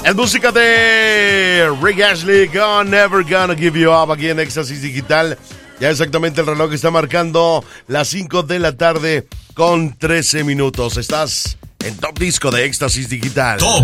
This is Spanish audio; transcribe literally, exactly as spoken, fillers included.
Es música de Rick Astley con Never Gonna Give You Up aquí en Éxtasis Digital. Ya exactamente el reloj está marcando las cinco de la tarde con trece minutos. Estás en Top Disco de Éxtasis Digital. Top